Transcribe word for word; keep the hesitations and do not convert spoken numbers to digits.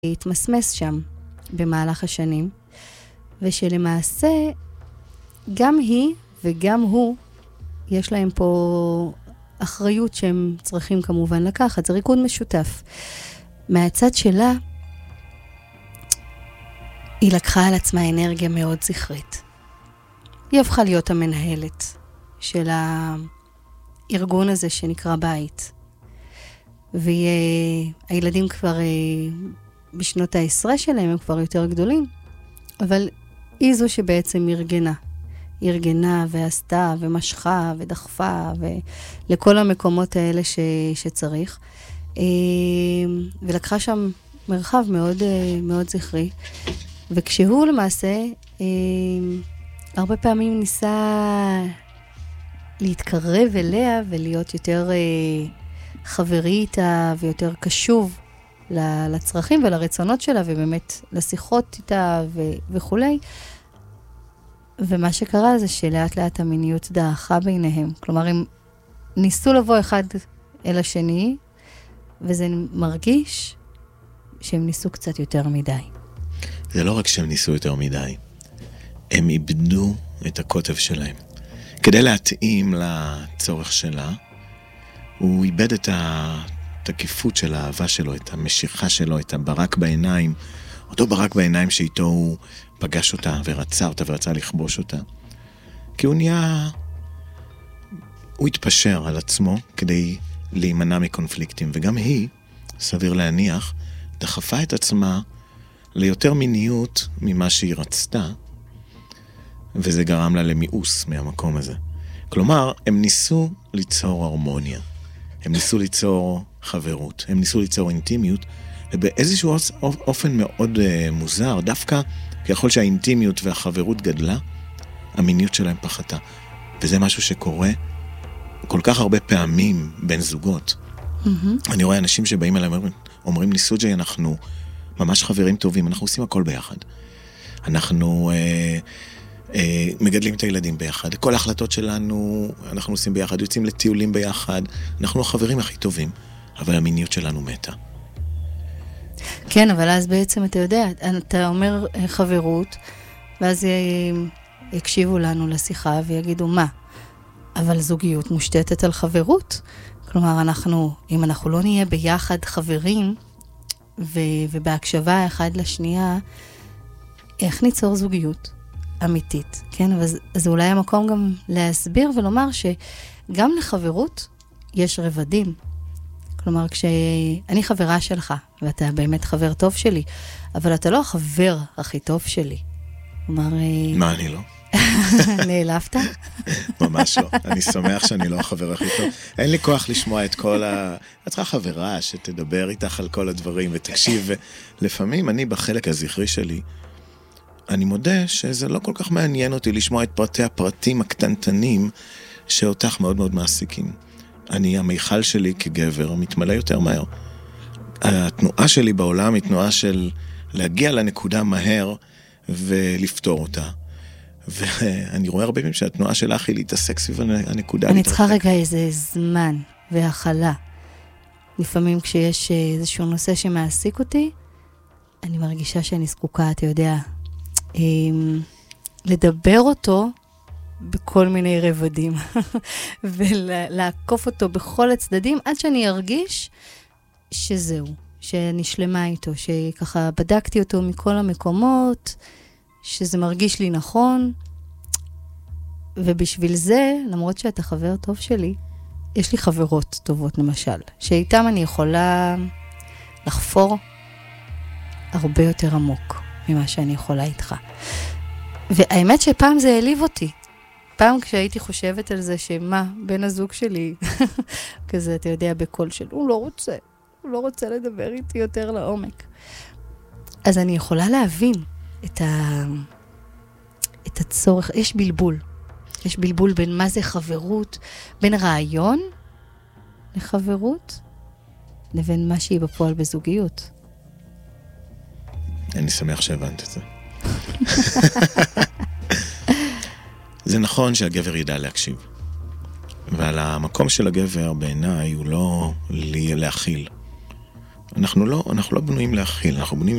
התמסמס שם במהלך השנים, ושלמעשה גם היא וגם הוא, יש להם פה אחריות שהם צריכים כמובן לקחת, זה ריקוד משותף. מהצד שלה, היא לקחה על עצמה אנרגיה מאוד זכרית. היא הפכה להיות המנהלת של הארגון הזה שנקרא בית. והילדים כבר בשנות העשרה שלהם, הם כבר יותר גדולים, אבל היא זו שבעצם ארגנה. ארגנה ועשתה ומשכה ודחפה ולכל המקומות האלה ש, שצריך. ולקחה שם מרחב מאוד, מאוד זכרי. וכשהוא למעשה הרבה פעמים ניסה להתקרב אליה ולהיות יותר חברי איתה ויותר קשוב לצרכים ולרצונות שלה ובאמת לשיחות איתה ו- וכולי. ומה שקרה זה שלאט לאט המיניות דעכה ביניהם. כלומר, הם ניסו לבוא אחד אל השני, וזה מרגיש שהם ניסו קצת יותר מדי. זה לא רק שהם ניסו יותר מדי, הם איבדו את הקוטב שלהם. כדי להתאים לצורך שלה, הוא איבד את התקיפות של האהבה שלו, את המשיכה שלו, את הברק בעיניים, אותו ברק בעיניים שאיתו הוא פגש אותה ורצה אותה ורצה לכבוש אותה. כי הוא נהיה, הוא התפשר על עצמו כדי להימנע מקונפליקטים, וגם היא, סביר להניח, דחפה את עצמה ליותר מיניות ממה שהיא רצתה, וזה גרם לה למיאוס מהמקום הזה. כלומר, הם ניסו ליצור הרמוניה, הם ניסו ליצור חברות, הם ניסו ליצור אינטימיות, ובאיזשהו אופן מאוד uh, מוזר, דווקא ככל שהאינטימיות והחברות גדלה, המיניות שלהם פחתה. וזה משהו שקורה כל כך הרבה פעמים בין זוגות. Mm-hmm. אני רואה אנשים שבאים אליהם, אומרים, אומרים לי, סוג'י, אנחנו ממש חברים טובים, אנחנו עושים הכל ביחד. אנחנו אה, אה, מגדלים את הילדים ביחד. כל ההחלטות שלנו אנחנו עושים ביחד, יוצאים לטיולים ביחד. אנחנו החברים הכי טובים, אבל המיניות שלנו מתה. כן, אבל אז בעצם אתה יודע, אתה אומר חברות, ואז יקשיבו לנו לשיחה ויגידו מה? אבל זוגיות מושתתת על חברות. כלומר, אנחנו, אם אנחנו לא נהיה ביחד חברים, ו- ובהקשבה אחד לשנייה, איך ניצור זוגיות אמיתית? כן, אז, אז אולי המקום גם להסביר ולומר שגם לחברות יש רבדים. כלומר, כשאני חברה שלך, ואתה באמת חבר טוב שלי, אבל אתה לא החבר הכי טוב שלי. כלומר... מה, אני לא? נעלבת? ממש לא. אני שמח שאני לא החבר הכי טוב. אין לי כוח לשמוע את כל ה... את צריכה חברה שתדבר איתך על כל הדברים ותקשיב. לפעמים אני בחלק הזכרי שלי, אני מודה שזה לא כל כך מעניין אותי לשמוע את פרטי הפרטים הקטנטנים שאותך מאוד מאוד מעסיקים. אני, המיכל שלי כגבר מתמלא יותר מהר. התנועה שלי בעולם היא תנועה של להגיע לנקודה מהר ולפתור אותה. ואני רואה הרבה פעמים שהתנועה שלך היא להתעסק סביב הנקודה. אני צריכה רגע איזה זמן והחלה. לפעמים כשיש איזשהו נושא שמעסיק אותי, אני מרגישה שאני זקוקה, אתה יודע, לדבר אותו בכל מיני רבדים, ולעקוף אותו בכל הצדדים, עד שאני ארגיש שזהו, שאני שלמה איתו, שככה בדקתי אותו מכל המקומות, שזה מרגיש לי נכון, ובשביל זה, למרות שאתה חבר טוב שלי, יש לי חברות טובות למשל, שאיתם אני יכולה לחפור הרבה יותר עמוק ממה שאני יכולה איתך. והאמת שפעם זה העליב אותי, פעם כשהייתי חושבת על זה שמה, בן הזוג שלי, כזה, אתה יודע, בקול של, הוא לא רוצה, הוא לא רוצה לדבר איתי יותר לעומק. אז אני יכולה להבין את ה... את הצורך, יש בלבול. יש בלבול בין מה זה חברות, בין רעיון לחברות, לבין מה שהיא בפועל בזוגיות. אני שמח שהבנת את זה. זה נכון שהגבר ידע להקשיב. ועל המקום של הגבר בעיניי הוא לא להכיל. אנחנו לא, אנחנו לא בנויים להכיל, אנחנו בנויים